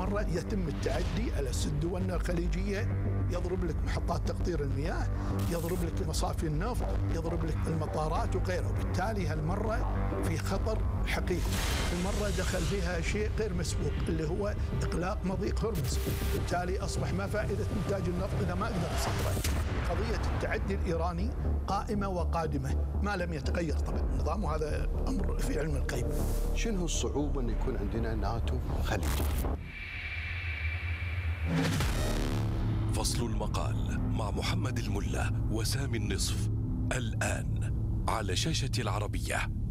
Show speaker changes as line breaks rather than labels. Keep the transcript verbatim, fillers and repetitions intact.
مرة يتم التعدي على السد الخليجية، يضرب لك محطات تقطير المياه، يضرب لك مصافي النفط، يضرب لك المطارات وغيره. وبالتالي هالمرة في خطر حقيقي. المرة دخل فيها شيء غير مسبوق اللي هو إغلاق مضيق هرمز، بالتالي أصبح ما فائدة إنتاج النفط إذا ما أقدر أصدره. قضية التعدي الإيراني قائمة وقادمة ما لم يتغير طبعا النظام، وهذا أمر في علم الغيب.
شنو الصعوبة أن يكون عندنا ناتو خليجي؟
فصل المقال مع محمد الملا وسامي النصف الآن على شاشة العربية.